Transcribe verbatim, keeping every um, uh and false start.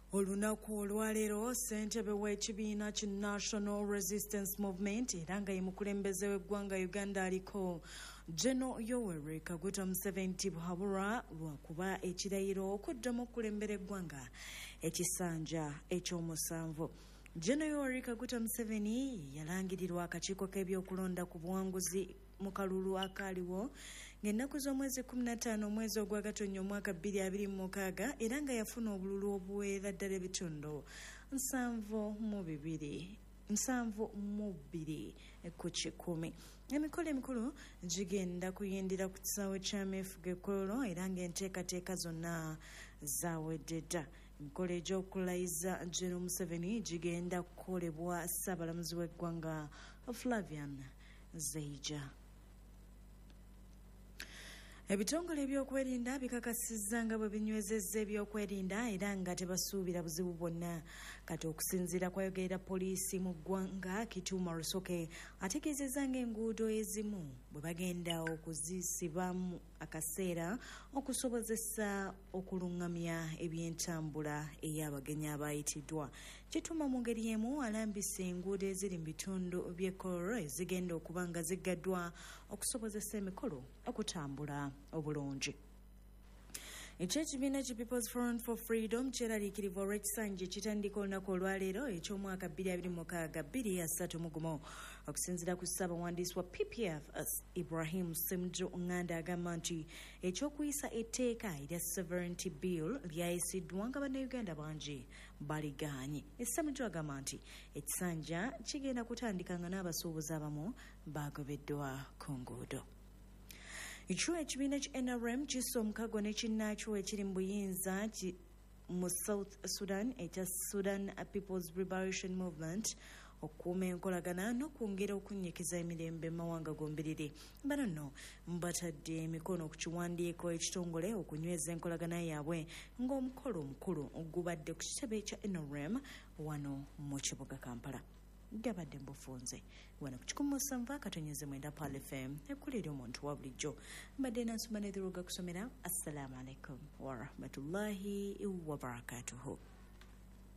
Olunaku olwaleero ssentebe w'ekibiina ki National Resistance Movement era nga ye mukulembeze w'eggwanga Uganda aliko General Yoweri Kaguta Museveni buhabulwa lwakuba ekirayiro okuddamu okulembera eggwanga ekisanja eky'omusanvu. General Yoweri Kaguta Museveni yalangirirwa akakiiko k'ebyokulonda ku buwanguzi mu kalulu akaaliwo ng'ennaku z'omwezi kumi na ttaano omwezi ogwa Gatonnya omwaka bbiri abiri mu mukaaga era nga yafuna obululu obuweera ddala ebitundu nsanvu mu bibiri nsanvu mu bbiri ku kikumi. Emikolo emikulu gigenda kuyindira ku kisaawe kya Mefuga Ekkololo era ng'enteekateeka zonna zaawedde dda. Emikolo egy'okulayiza General Museveni gigenda kukolebwa Ssaabalamuzi w'eggwanga Flavian Zaija. Ebitongole ebyokwerinda bikakasizza nga bwe binywezezza ebyokwerinda era nga tebasuubira buzibu bwonna. Kati okusinziira kwayogerera poliisi mu ggwanga Kituuma Rusoke ategeezezza ng'enguudo ezimu bwe bagenda okuzisibamu akaseera okusobozesa okulungamya ebyentambula ey'abagenyi abayitiddwa. Kituuma mu ngeri emu alambise enguudo eziri mu bitundu by'Ekkololo ezigenda okuba nga ziggaddwa okusobozesa emikolo okutambula obulungi. Ekibiina ki People's Front for Freedom kyeraliikirivu olw'ekisanja ekitandika olunaku olwaleero eky'omwaka bbiri abiri mu mukaaga bbiri asatu mu gumu. Okusinziira ku ssaabawandiisi wa P P F Ibrahim Ssemujju Nganda agamba nti eky'okuyisa etteeka erya Sovereignty Bill lyayisiddwa nga bannayuganda bangi baligaanye. Ssemujju agamba nti ekisanja kigenda kutandika nga n'abasuubuzi abamu bagobeddwa ku nguudo. Ekyo ekibiina ki N R M kissa omukago n'ekinnaakyo ekiri mu buyinza mu South Sudan ekya Sudan People's Liberation Movement okukuuma enkolagana n'okwongera okunnyikiza emirembe mu mawanga gombiriri. Bano nno batadde emikono ku kiwandiiko ekitongole okunyweza enkolagana yaabwe ng'omukolo omukulu ogubadde ku kitebe kya N R M wano mu kibuga Kampala. Gabadde mbufunze wano ku kikumi musanvu akatonyeze mwenda Pal F M ekkulira omuntu wa bulijjo mbadde nansoma neziruga kusomera. Assalamu alaikum wa rahmatullahi wa barakatuhu.